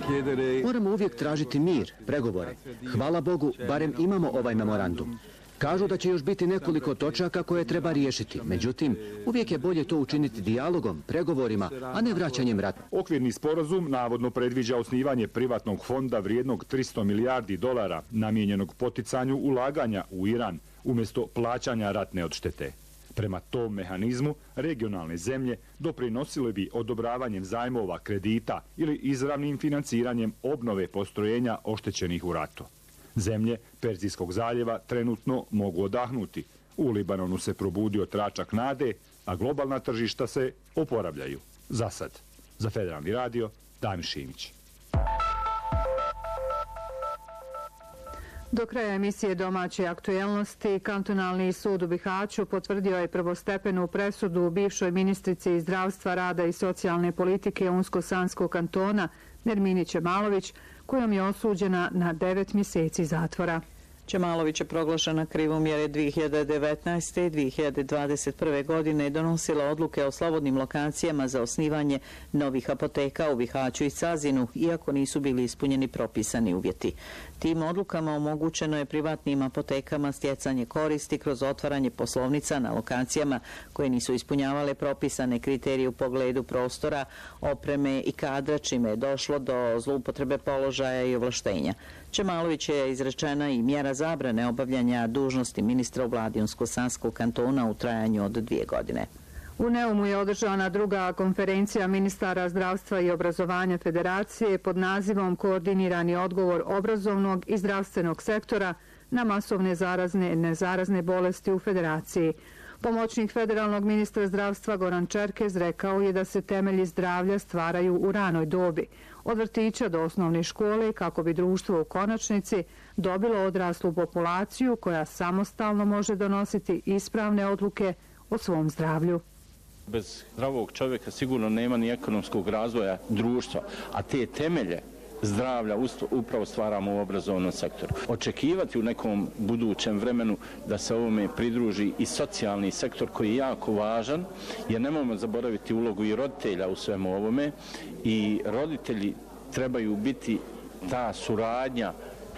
Moramo uvijek tražiti mir, pregovore. Hvala Bogu, barem imamo ovaj memorandum. Kažu da će još biti nekoliko točaka koje treba riješiti. Međutim, uvijek je bolje to učiniti dijalogom, pregovorima, a ne vraćanjem rata. Okvirni sporazum navodno predviđa osnivanje privatnog fonda vrijednog 300 milijardi dolara namijenjenog poticanju ulaganja u Iran umjesto plaćanja ratne odštete. Prema tom mehanizmu, regionalne zemlje doprinosile bi odobravanjem zajmova, kredita ili izravnim financiranjem obnove postrojenja oštećenih u ratu. Zemlje Perzijskog zaljeva trenutno mogu odahnuti. U Libanonu se probudio tračak nade, a globalna tržišta se oporavljaju. Za sad. Za Federalni radio, Damir Šimić. Do kraja emisije Domaće aktuelnosti, kantonalni sud u Bihaću potvrdio je prvostepenu presudu bivšoj ministrici zdravstva, rada i socijalne politike Unsko-Sanskog kantona Nermini Čemalović, kojom je osuđena na 9 mjeseci zatvora. Čemalović je proglašena krivom jer je 2019. i 2021. godine donosila odluke o slobodnim lokacijama za osnivanje novih apoteka u Bihaću i Cazinu, iako nisu bili ispunjeni propisani uvjeti. Tim odlukama omogućeno je privatnim apotekama stjecanje koristi kroz otvaranje poslovnica na lokacijama koje nisu ispunjavale propisane kriterije u pogledu prostora, opreme i kadra, čime je došlo do zloupotrebe položaja i ovlaštenja. Čemalović je izrečena i mjera zabrane obavljanja dužnosti ministra u vladi Unsko-Sanskog kantona u trajanju od 2 godine. U Neumu je održana druga konferencija ministara zdravstva i obrazovanja Federacije pod nazivom Koordinirani odgovor obrazovnog i zdravstvenog sektora na masovne zarazne i nezarazne bolesti u Federaciji. Pomoćnik federalnog ministra zdravstva Goran Čerkez rekao je da se temelji zdravlja stvaraju u ranoj dobi, od vrtića do osnovne škole, kako bi društvo u konačnici dobilo odraslu populaciju koja samostalno može donositi ispravne odluke o svom zdravlju. Bez zdravog čovjeka sigurno nema ni ekonomskog razvoja društva, a te temelje zdravlja upravo stvaramo u obrazovnom sektoru. Očekivati u nekom budućem vremenu da se ovome pridruži i socijalni sektor koji je jako važan, jer nemojmo zaboraviti ulogu i roditelja u svemu ovome, i roditelji trebaju biti ta suradnja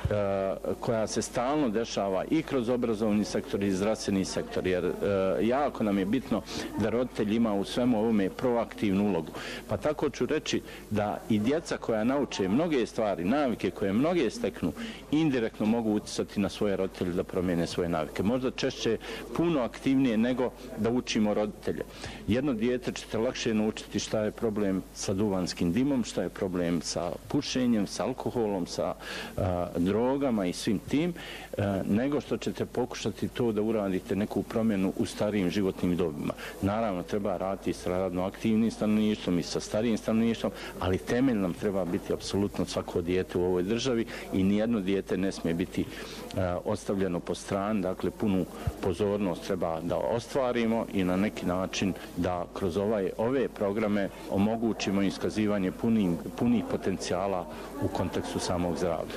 koja se stalno dešava i kroz obrazovni sektor i zdravstveni sektor, jer jako nam je bitno da roditelj ima u svemu ovome proaktivnu ulogu. Pa tako ću reći da i djeca koja nauče mnoge stvari, navike koje mnoge steknu, indirektno mogu utjecati na svoje roditelje da promijene svoje navike. Možda češće puno aktivnije nego da učimo roditelje. Jedno dijete ćete lakše naučiti šta je problem sa duvanskim dimom, šta je problem sa pušenjem, sa alkoholom, sa drogama i svim tim, nego što ćete pokušati to da uradite neku promjenu u starijim životnim dobima. Naravno, treba raditi sa radno aktivnim stanovništvom i sa starijim stanovništvom, ali temelj nam treba biti apsolutno svako dijete u ovoj državi i nijedno dijete ne smije biti ostavljeno po strani. Dakle, punu pozornost treba da ostvarimo i na neki način da kroz ove programe omogućimo iskazivanje punih potencijala u kontekstu samog zdravlja.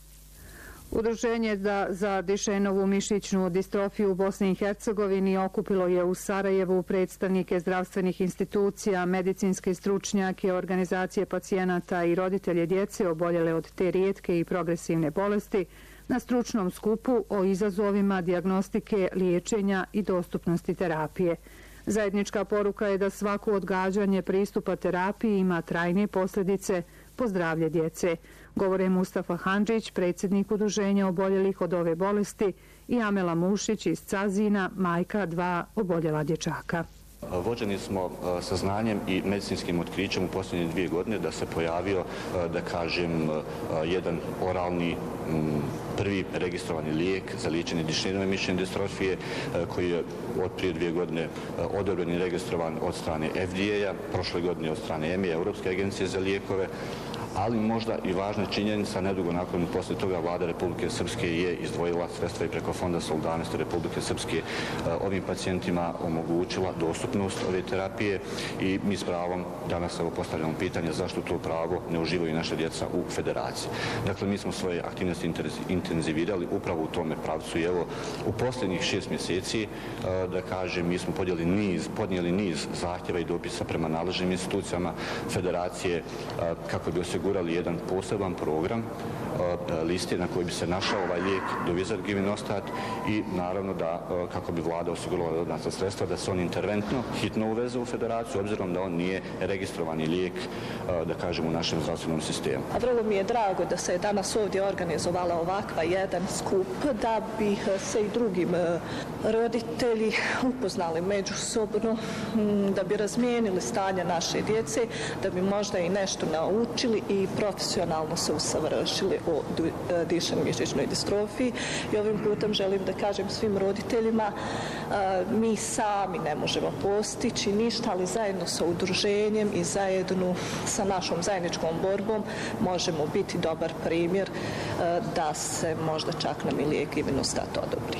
Udruženje za Dišenovu mišićnu distrofiju u Bosni i Hercegovini okupilo je u Sarajevu predstavnike zdravstvenih institucija, medicinske stručnjake, organizacije pacijenata i roditelje djece oboljele od te rijetke i progresivne bolesti na stručnom skupu o izazovima dijagnostike, liječenja i dostupnosti terapije. Zajednička poruka je da svako odgađanje pristupa terapiji ima trajne posljedice po zdravlje djece, govore Mustafa Handžić, predsjednik udruženja oboljelih od ove bolesti, i Amela Mušić iz Cazina, majka 2 oboljela dječaka. Vođeni smo saznanjem i medicinskim otkrićem u posljednje 2 godine da se pojavio, da kažem, jedan oralni prvi registrovani lijek za liječenje Dišenove mišićne distrofije koji je od prije 2 godine odobren i registrovan od strane FDA-a, prošle godine od strane EMA, Europske agencije za lijekove, ali možda i važna činjenica, nedugo nakon poslije toga vlada Republike Srpske je izdvojila sredstva i preko Fonda solidarnosti Republike Srpske ovim pacijentima omogućila dostupnost ove terapije i mi s pravom danas postavljamo pitanje zašto to pravo ne uživaju naše djeca u federaciji. Dakle, mi smo svoje aktivnosti intenzivirali upravo u tome pravcu i evo u posljednjih 6 mjeseci, da kažem, mi smo podnijeli niz zahtjeva i dopisa prema nadležnim institucijama federacije kako bi osigurali osigurali jedan poseban program liste na koji bi se našao ovaj lijek Dovizar-Givinostat i naravno da kako bi vlada osigurala dodatna sredstva da se on interventno hitno uveze u federaciju, obzirom da on nije registrovani lijek, da kažem, u našem zdravstvenom sistemu. A vrlo mi je drago da se je danas ovdje organizovala ovakva jedan skup da bi se i drugim roditelji upoznali međusobno, da bi razmijenili stanje naše djece, da bi možda i nešto naučili i profesionalno se usavršili o dišno-mišićnoj distrofiji. I ovim putem želim da kažem svim roditeljima, mi sami ne možemo postići ništa, ali zajedno sa udruženjem i zajedno sa našom zajedničkom borbom možemo biti dobar primjer da se možda čak nam i lijek Givinostat odobri.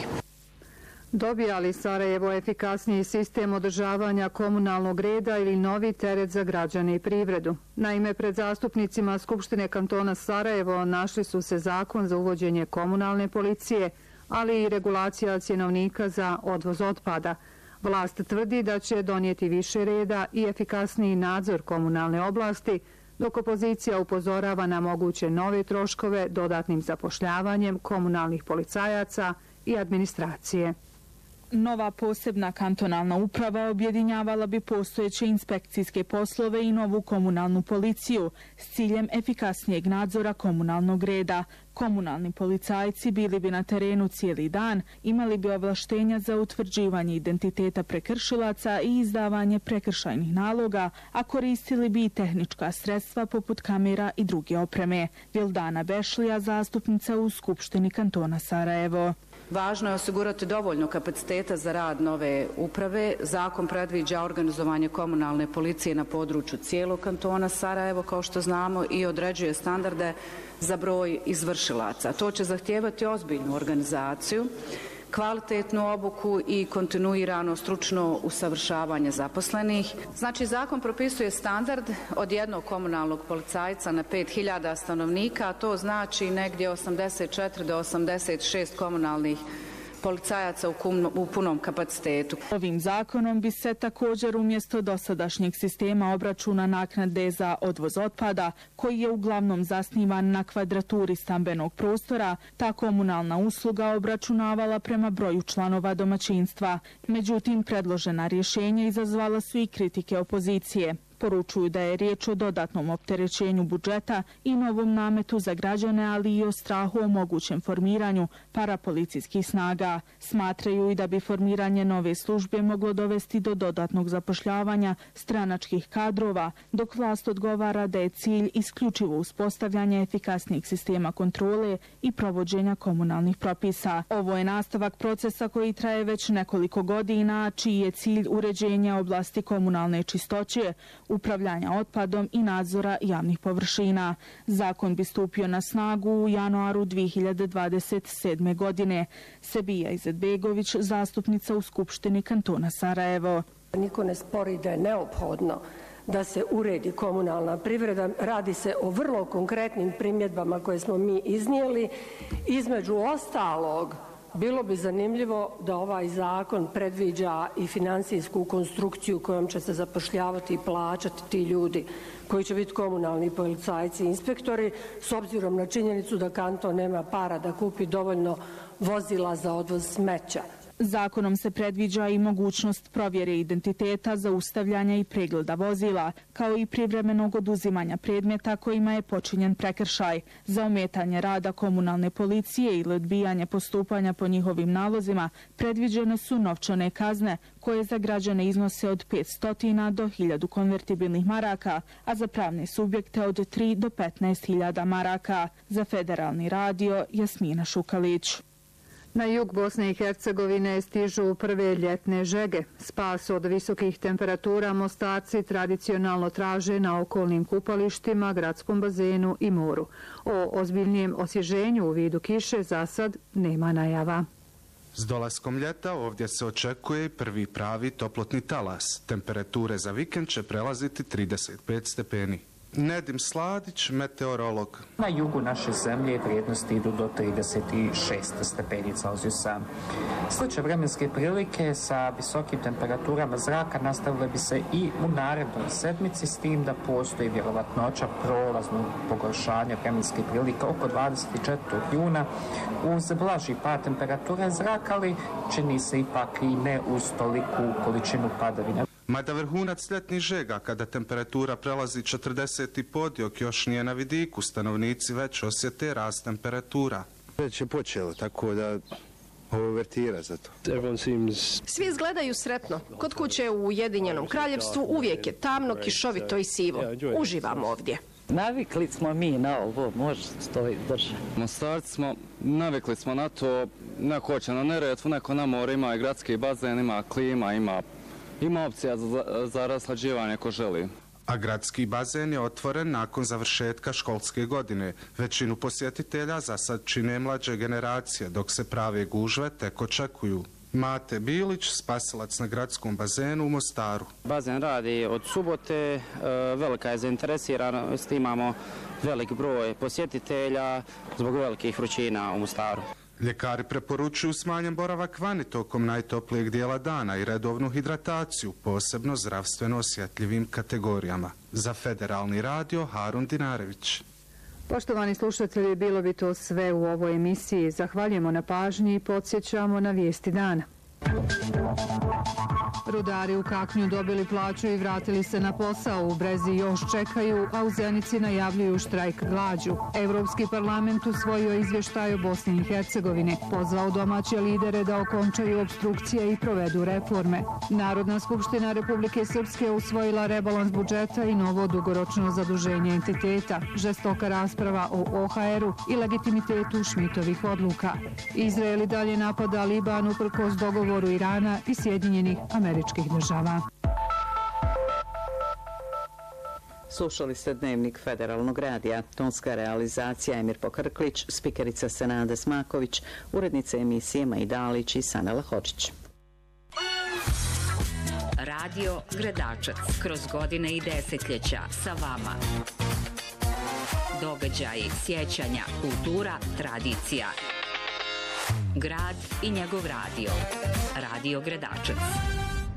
Dobija li Sarajevo efikasniji sistem održavanja komunalnog reda ili novi teret za građane i privredu? Naime, pred zastupnicima Skupštine kantona Sarajevo našli su se zakon za uvođenje komunalne policije, ali i regulacija cjenovnika za odvoz otpada. Vlast tvrdi da će donijeti više reda i efikasniji nadzor komunalne oblasti, dok opozicija upozorava na moguće nove troškove dodatnim zapošljavanjem komunalnih policajaca i administracije. Nova posebna kantonalna uprava objedinjavala bi postojeće inspekcijske poslove i novu komunalnu policiju s ciljem efikasnijeg nadzora komunalnog reda. Komunalni policajci bili bi na terenu cijeli dan, imali bi ovlaštenja za utvrđivanje identiteta prekršilaca i izdavanje prekršajnih naloga, a koristili bi i tehnička sredstva poput kamera i druge opreme. Vildana Bešlija, zastupnica u Skupštini kantona Sarajevo. Važno je osigurati dovoljno kapaciteta za rad nove uprave. Zakon predviđa organizovanje komunalne policije na području cijelog kantona Sarajevo, kao što znamo, i određuje standarde za broj izvršilaca. To će zahtijevati ozbiljnu organizaciju, kvalitetnu obuku i kontinuirano stručno usavršavanje zaposlenih. Znači, zakon propisuje standard od jednog komunalnog policajca na 5000 stanovnika, a to znači negdje 84 do 86 komunalnih policajaca u punom kapacitetu. Ovim zakonom bi se također umjesto dosadašnjeg sistema obračuna naknade za odvoz otpada, koji je uglavnom zasnivan na kvadraturi stambenog prostora, ta komunalna usluga obračunavala prema broju članova domaćinstva. Međutim, predložena rješenja izazvala su i kritike opozicije. Poručuju da je riječ o dodatnom opterećenju budžeta i novom nametu za građane, ali i o strahu o mogućem formiranju parapolicijskih snaga. Smatraju i da bi formiranje nove službe moglo dovesti do dodatnog zapošljavanja stranačkih kadrova, dok vlast odgovara da je cilj isključivo uspostavljanje efikasnijeg sistema kontrole i provođenja komunalnih propisa. Ovo je nastavak procesa koji traje već nekoliko godina, čiji je cilj uređenja oblasti komunalne čistoće, upravljanja otpadom i nadzora javnih površina. Zakon bi stupio na snagu u januaru 2027. godine. Sebija Izetbegović, zastupnica u Skupštini kantona Sarajevo. Niko ne spori da je neophodno da se uredi komunalna privreda. Radi se o vrlo konkretnim primjedbama koje smo mi iznijeli. Između ostalog, bilo bi zanimljivo da ovaj zakon predviđa i finansijsku konstrukciju kojom će se zapošljavati i plaćati ti ljudi koji će biti komunalni policajci i inspektori, s obzirom na činjenicu da kanton nema para da kupi dovoljno vozila za odvoz smeća. Zakonom se predviđa i mogućnost provjere identiteta, zaustavljanja i pregleda vozila, kao i privremenog oduzimanja predmeta kojima je počinjen prekršaj. Za ometanje rada komunalne policije ili odbijanje postupanja po njihovim nalozima predviđene su novčane kazne koje za građane iznose od 500 do 1000 konvertibilnih maraka, a za pravne subjekte od 3 do 15.000 maraka. Za Federalni radio, Jasmina Šukalić. Na jug Bosne i Hercegovine stižu prve ljetne žege. Spas od visokih temperatura Mostarci tradicionalno traže na okolnim kupalištima, gradskom bazenu i moru. O ozbiljnijem osvježenju u vidu kiše za sad nema najava. S dolaskom ljeta ovdje se očekuje prvi pravi toplotni talas. Temperature za vikend će prelaziti 35 stepeni. Nedim Sladić, meteorolog. Na jugu naše zemlje vrijednosti idu do 36 stepeni Celzijusa. Slične vremenske prilike sa visokim temperaturama zraka nastavile bi se i u narednoj sedmici, s tim da postoji vjerovatnoća prolaznog pogoršanja vremenske prilike oko 24. juna uz blaži pad temperature zraka, ali čini se ipak i ne uz toliku količinu padavina. Mada vrhunac ljetnih žega, kada temperatura prelazi 40 podiok, još nije na vidiku, stanovnici već osjete rast temperatura. Već je počelo, tako da ovo vertira za to. Svi izgledaju sretno. Kod kuće u Ujedinjenom kraljevstvu uvijek je tamno, kišovito i sivo. Uživamo ovdje. Navikli smo mi na ovo, može stoji drži. Mostarci smo, navikli smo na to, neko hoće na Neretvu, neko na more, ima i gradski bazen, ima klima, ima opcija za raslađivanje ko želi. A gradski bazen je otvoren nakon završetka školske godine. Većinu posjetitelja za sad čine mlađe generacije, dok se prave gužve tek očekuju. Mate Bilić, spasilac na gradskom bazenu u Mostaru. Bazen radi od subote, velika je zainteresiranost, imamo velik broj posjetitelja zbog velikih vrućina u Mostaru. Ljekari preporučuju smanjen boravak vani tokom najtoplijeg dijela dana i redovnu hidrataciju, posebno zdravstveno osjetljivim kategorijama. Za Federalni radio, Harun Dinarević. Poštovani slušatelji, bilo bi to sve u ovoj emisiji. Zahvaljujemo na pažnji i podsjećamo na vijesti dana. Rudari u Kaknju dobili plaću i vratili se na posao. U Brezi još čekaju, a u Zenici najavljuju štrajk glađu. Evropski parlament usvojio izvještaj o Bosni i Hercegovini. Pozvao domaće lidere da okončaju obstrukcije i provedu reforme. Narodna skupština Republike Srpske usvojila rebalans budžeta i novo dugoročno zaduženje entiteta. Žestoka rasprava o OHR-u i legitimitetu Šmitovih odluka. Izrael i dalje napada Liban uprkos dogovoru Irana i Sjedinjenih Američkih Država. Slušali ste Dnevnik Federalnog radija. Tonska realizacija Emir Pokrklić, spikerica Senada Smaković, urednice emisije Majdalić i Sanela Hočić. Radio Gradačac. Kroz godine i desetljeća sa vama. Događaji, sjećanja, kultura, tradicija. Grad i njegov radio. Radio Gradačac.